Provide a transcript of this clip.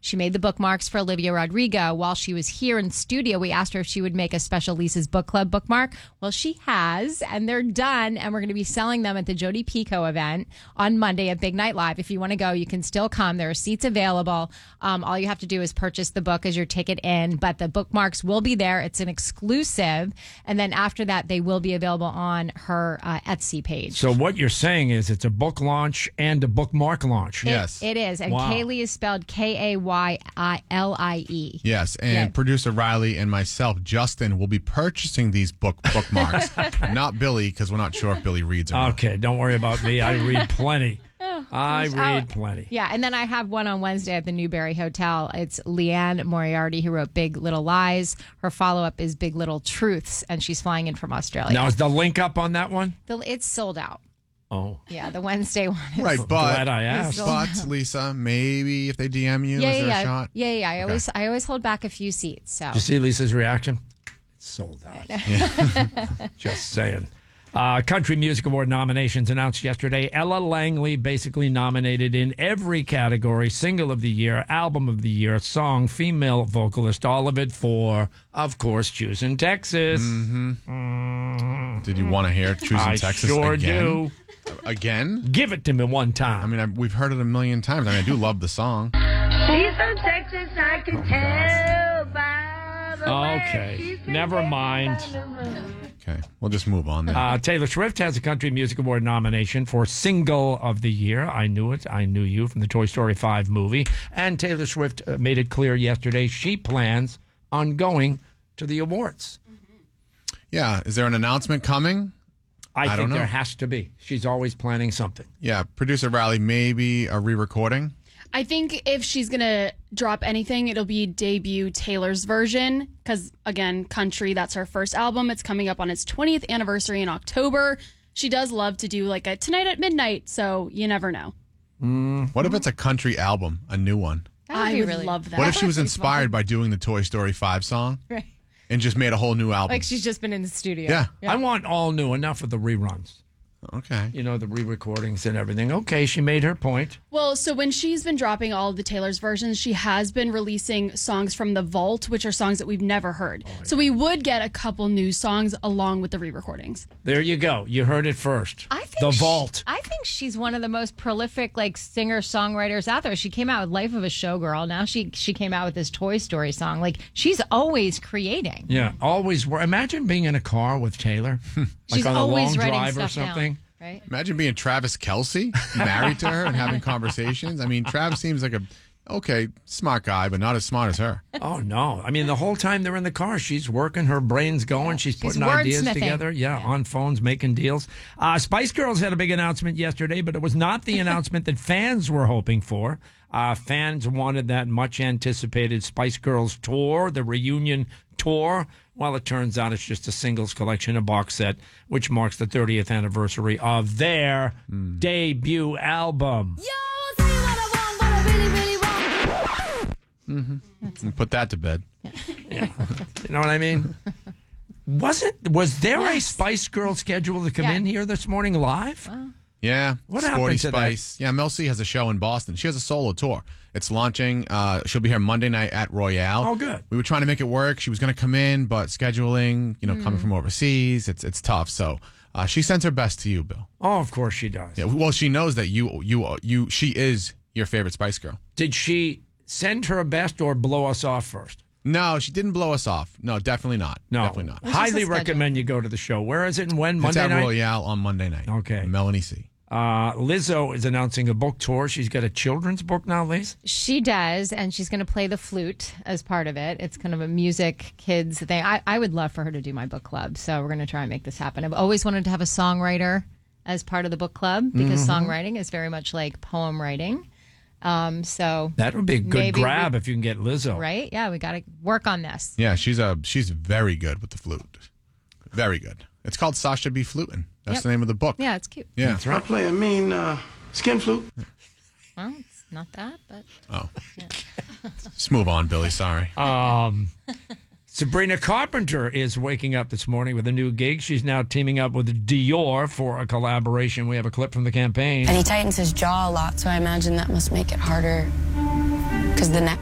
She made the bookmarks for Olivia Rodrigo. While she was here in studio, we asked her if she would make a special Lisa's Book Club bookmark. Well, she has, and they're done, and we're going to be selling them at the Jodi Picoult event on Monday at Big Night Live. If you want to go, you can still come. There are seats available. All you have to do is purchase the book as your ticket in, but the bookmarks will be there. It's an exclusive, and then after that, they will be available on her Etsy page. So what you're saying is it's a book launch and a bookmark launch. Yes. It is, and Wow. Kaylee is spelled Kaylie. Yes, and producer Riley and myself, Justin, will be purchasing these bookmarks. Not Billy, because we're not sure if Billy reads or not. Okay, don't worry about me. I read plenty. I read plenty. Yeah, and then I have one on Wednesday at the Newberry Hotel. It's Leanne Moriarty who wrote Big Little Lies. Her follow-up is Big Little Truths, and she's flying in from Australia. Now, is the link up on that one? It's sold out. Oh. Yeah, the Wednesday one is Right, Glad I asked. but Lisa, maybe if they DM you, is there a shot? Yeah. I always hold back a few seats. So Did you see Lisa's reaction? It's sold out. Just saying. Country Music Award nominations announced yesterday. Ella Langley basically nominated in every category: single of the year, album of the year, song, female vocalist, all of it for, of course, Choosing Texas. Did you want to hear Choosing I Texas sure again? do. Again? Give it to me one time. I mean, we've heard it a million times. I mean, I do love the song. She's from Texas, I can tell by the way. Okay, She's from never Texas, mind. I know. Okay, we'll just move on then. Taylor Swift has a Country Music Award nomination for Single of the Year. I knew it. I knew you from the Toy Story 5 movie. And Taylor Swift made it clear yesterday she plans on going to the awards. Yeah, is there an announcement coming? I don't think know. there has to be. She's always planning something. Yeah, producer Riley, maybe a re-recording? I think if she's going to drop anything, it'll be debut Taylor's version. Because, again, country, that's her first album. It's coming up on its 20th anniversary in October. She does love to do like a Tonight at Midnight, so you never know. What if it's a country album, a new one? That I would really love that. What if she was inspired by doing the Toy Story 5 song Right. and just made a whole new album? Like she's just been in the studio. Yeah. I want all new, enough of the reruns. Okay. You know, the re-recordings and everything. Okay, she made her point. Well, so when she's been dropping all of the Taylor's versions, she has been releasing songs from the vault, which are songs that we've never heard. So we would get a couple new songs along with the re-recordings. There you go. You heard it first. I think the vault. I think she's one of the most prolific singer-songwriters out there. She came out with Life of a Showgirl. Now she came out with this Toy Story song. She's always creating. Yeah, always. Imagine being in a car with Taylor, She's on a always long writing drive or stuff something. down, right? Imagine being Travis Kelce, married to her and having conversations. I mean, Travis seems like smart guy, but not as smart as her. Oh, no. I mean, the whole time they're in the car, she's working, her brain's going, she's putting ideas wordsmithing. together. Yeah, on phones, making deals. Spice Girls had a big announcement yesterday, but it was not the announcement that fans were hoping for. Fans wanted that much anticipated Spice Girls tour, the reunion tour. Well, it turns out it's just a singles collection, a box set, which marks the 30th anniversary of their debut album. And put that to bed. You know what I mean? Was there a Spice Girl schedule to come in here this morning live? Yeah. What Sporty happened to that? Spice. Yeah, Mel C has a show in Boston. She has a solo tour. It's launching. She'll be here Monday night at Royale. Oh, good. We were trying to make it work. She was going to come in, but scheduling, coming from overseas, it's tough. So she sends her best to you, Bill. Oh, of course she does. Yeah. Well, she knows that she is your favorite Spice Girl. Did she send her best or blow us off first? No, she didn't blow us off. No, definitely not. No. Definitely not. Highly recommend you go to the show. Where is it and when? It's Monday at night? Royale on Monday night. Okay. Melanie C. Lizzo is announcing a book tour. She's got a children's book now, Liz? She does, and she's going to play the flute as part of it. It's kind of a music kids thing. I would love for her to do my book club, so we're going to try and make this happen. I've always wanted to have a songwriter as part of the book club because songwriting is very much like poem writing. So that would be a good grab if you can get Lizzo. Right? Yeah, we got to work on this. Yeah, she's very good with the flute. Very good. It's called Sasha B. Flutin'. That's the name of the book. Yeah, it's cute. Yeah, That's right. I play a mean skin flute. Well, it's not that, but Let's move on, Billy. Sorry. Sabrina Carpenter is waking up this morning with a new gig. She's now teaming up with Dior for a collaboration. We have a clip from the campaign. And he tightens his jaw a lot, so I imagine that must make it harder because the neck